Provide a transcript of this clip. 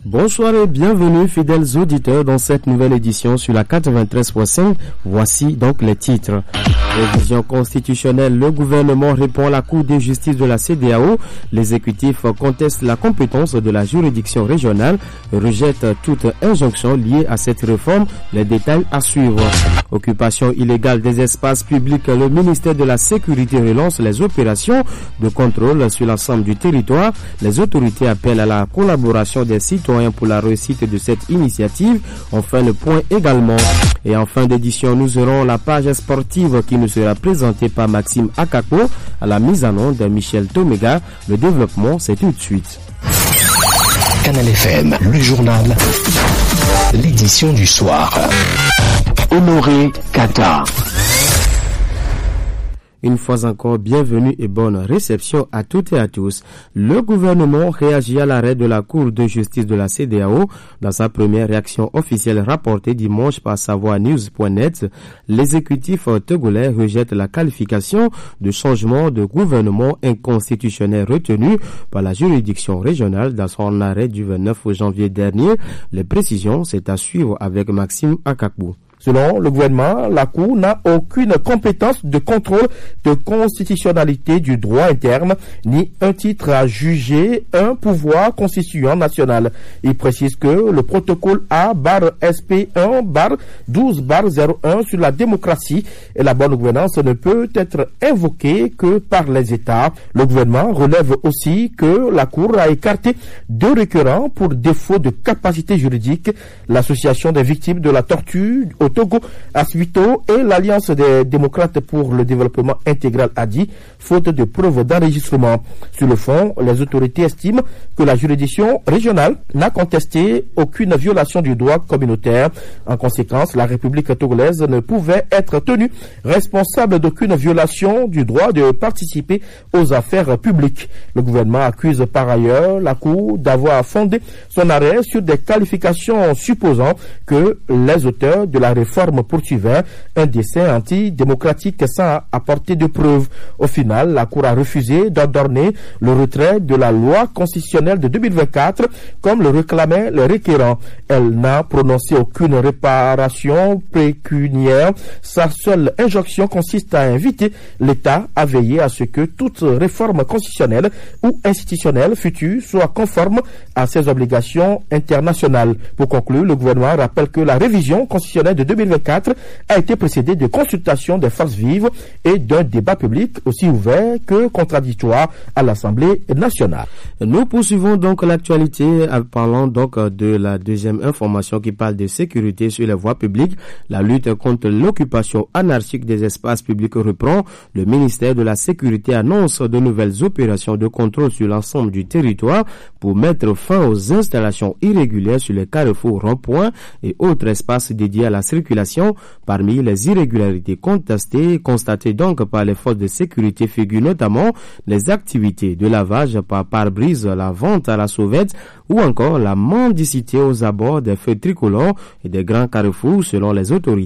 Bonsoir et bienvenue fidèles auditeurs dans cette nouvelle édition sur la 93.5. Voici donc les titres. Révision constitutionnelle, le gouvernement répond à la Cour de justice de la CEDEAO. L'exécutif conteste la compétence de la juridiction régionale et rejette toute injonction liée à cette réforme. Les détails à suivre. Occupation illégale des espaces publics, le ministère de la Sécurité relance les opérations de contrôle sur l'ensemble du territoire. Les autorités appellent à la collaboration des citoyens pour la réussite de cette initiative. On fait le point également. Et en fin d'édition, nous aurons la page sportive qui nous sera présentée par Maxime Akako à la mise en onde de Michel Tomega. Le développement, c'est tout de suite. Canal FM, le journal, l'édition du soir. Honoré Kata. Une fois encore, bienvenue et bonne réception à toutes et à tous. Le gouvernement réagit à l'arrêt de la Cour de justice de la CEDEAO. Dans sa première réaction officielle rapportée dimanche par savoinews.net, l'exécutif togolais rejette la qualification de changement de gouvernement inconstitutionnel retenu par la juridiction régionale dans son arrêt du 29 janvier dernier. Les précisions, c'est à suivre avec Maxime Akakbou. Selon le gouvernement, la Cour n'a aucune compétence de contrôle de constitutionnalité du droit interne, ni un titre à juger un pouvoir constituant national. Il précise que le protocole A/SP1/12/01 sur la démocratie et la bonne gouvernance ne peut être invoqué que par les États. Le gouvernement relève aussi que la Cour a écarté 2 requérants pour défaut de capacité juridique, l'association des victimes de la torture au Togo, Asvito et l'Alliance des démocrates pour le développement intégral ADI, faute de preuves d'enregistrement. Sur le fond, les autorités estiment que la juridiction régionale n'a contesté aucune violation du droit communautaire. En conséquence, la République togolaise ne pouvait être tenue responsable d'aucune violation du droit de participer aux affaires publiques. Le gouvernement accuse par ailleurs la Cour d'avoir fondé son arrêt sur des qualifications supposant que les auteurs de la réforme poursuivaient un dessein antidémocratique sans apporter de preuves. Au final, la Cour a refusé d'ordonner le retrait de la loi constitutionnelle de 2024 comme le réclamaient les requérants. Elle n'a prononcé aucune réparation pécuniaire. Sa seule injonction consiste à inviter l'État à veiller à ce que toute réforme constitutionnelle ou institutionnelle future soit conforme à ses obligations internationales. Pour conclure, le gouvernement rappelle que la révision constitutionnelle de 2024 a été précédée de consultations des forces vives et d'un débat public aussi ouvert que contradictoire à l'Assemblée nationale. Nous poursuivons donc l'actualité en parlant donc de la deuxième information qui parle de sécurité sur les voies publiques. La lutte contre l'occupation anarchique des espaces publics reprend. Le ministère de la Sécurité annonce de nouvelles opérations de contrôle sur l'ensemble du territoire pour mettre fin aux installations irrégulières sur les carrefours, ronds-points et autres espaces dédiés à la circulation. Parmi les irrégularités constatées donc par les forces de sécurité figurent notamment les activités de lavage par pare-brise, la vente à la sauvette ou encore la mendicité aux abords des feux tricolores et des grands carrefours selon les autorités.